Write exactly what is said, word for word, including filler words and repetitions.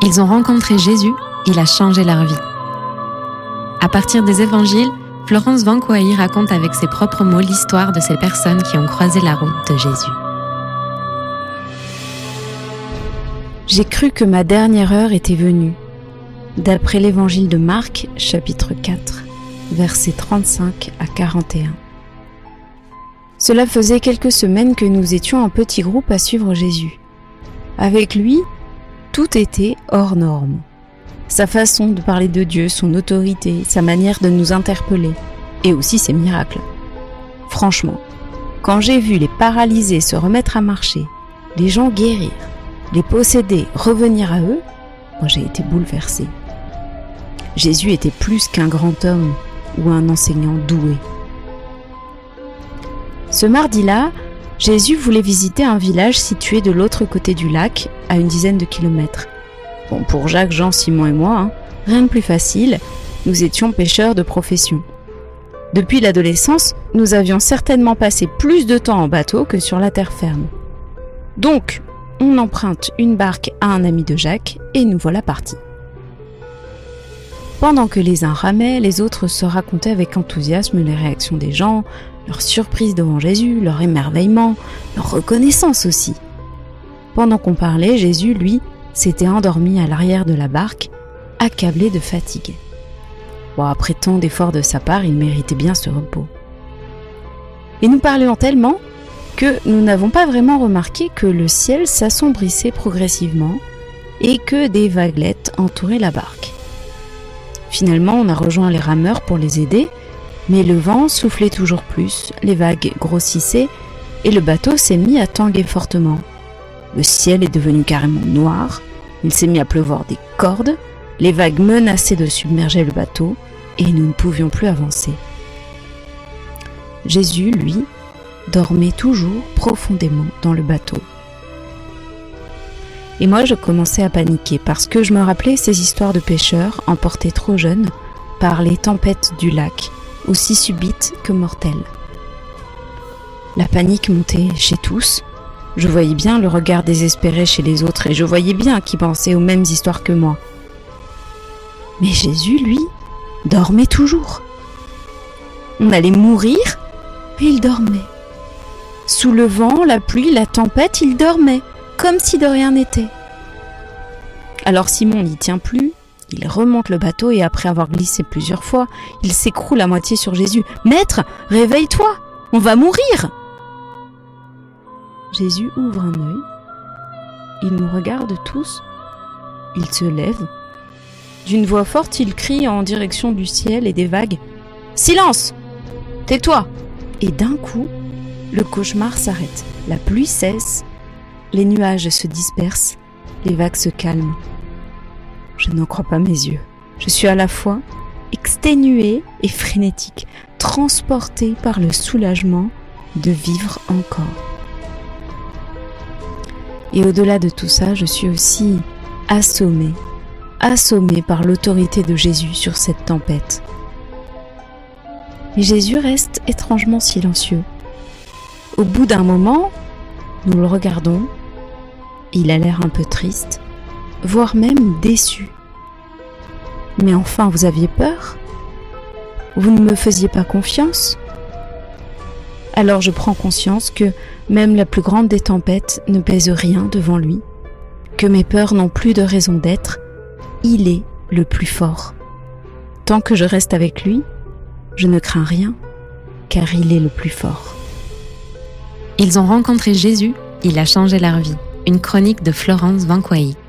Ils ont rencontré Jésus, il a changé leur vie. À partir des évangiles, Florence Vanquois raconte avec ses propres mots l'histoire de ces personnes qui ont croisé la route de Jésus. J'ai cru que ma dernière heure était venue. D'après l'évangile de Marc, chapitre quatre, versets trente-cinq à quarante et un. Cela faisait quelques semaines que nous étions un petit groupe à suivre Jésus. Avec lui, tout était hors norme. Sa façon de parler de Dieu, son autorité, sa manière de nous interpeller, et aussi ses miracles. Franchement, quand j'ai vu les paralysés se remettre à marcher, les gens guérir, les possédés revenir à eux, moi j'ai été bouleversée. Jésus était plus qu'un grand homme ou un enseignant doué. Ce mardi-là, Jésus voulait visiter un village situé de l'autre côté du lac, à une dizaine de kilomètres. Bon, pour Jacques, Jean, Simon et moi, hein, rien de plus facile, nous étions pêcheurs de profession. Depuis l'adolescence, nous avions certainement passé plus de temps en bateau que sur la terre ferme. Donc, on emprunte une barque à un ami de Jacques et nous voilà partis. Pendant que les uns ramaient, les autres se racontaient avec enthousiasme les réactions des gens, leur surprise devant Jésus, leur émerveillement, leur reconnaissance aussi. Pendant qu'on parlait, Jésus, lui, s'était endormi à l'arrière de la barque, accablé de fatigue. Bon, après tant d'efforts de sa part, il méritait bien ce repos. Et nous parlions tellement que nous n'avons pas vraiment remarqué que le ciel s'assombrissait progressivement et que des vaguelettes entouraient la barque. Finalement, on a rejoint les rameurs pour les aider, mais le vent soufflait toujours plus, les vagues grossissaient et le bateau s'est mis à tanguer fortement. Le ciel est devenu carrément noir, il s'est mis à pleuvoir des cordes, les vagues menaçaient de submerger le bateau et nous ne pouvions plus avancer. Jésus, lui, dormait toujours profondément dans le bateau. Et moi, je commençais à paniquer parce que je me rappelais ces histoires de pêcheurs emportés trop jeunes par les tempêtes du lac, aussi subites que mortelles. La panique montait chez tous. Je voyais bien le regard désespéré chez les autres et je voyais bien qu'ils pensaient aux mêmes histoires que moi. Mais Jésus, lui, dormait toujours. On allait mourir, mais il dormait. Sous le vent, la pluie, la tempête, il dormait, comme si de rien n'était. Alors Simon n'y tient plus, il remonte le bateau et après avoir glissé plusieurs fois, il s'écroule à moitié sur Jésus. « Maître, réveille-toi, on va mourir !» Jésus ouvre un œil, il nous regarde tous, il se lève. D'une voix forte, il crie en direction du ciel et des vagues « Silence ! Tais-toi !» Et d'un coup, le cauchemar s'arrête. La pluie cesse, les nuages se dispersent, les vagues se calment. Je n'en crois pas mes yeux. Je suis à la fois exténuée et frénétique, transportée par le soulagement de vivre encore. Et au-delà de tout ça, je suis aussi assommée, assommée par l'autorité de Jésus sur cette tempête. Mais Jésus reste étrangement silencieux. Au bout d'un moment, nous le regardons, il a l'air un peu triste, voire même déçu. Mais enfin, vous aviez peur ? Vous ne me faisiez pas confiance ? Alors je prends conscience que même la plus grande des tempêtes ne pèse rien devant lui, que mes peurs n'ont plus de raison d'être, il est le plus fort. Tant que je reste avec lui, je ne crains rien, car il est le plus fort. Ils ont rencontré Jésus, il a changé leur vie. Une chronique de Florence Vanquois.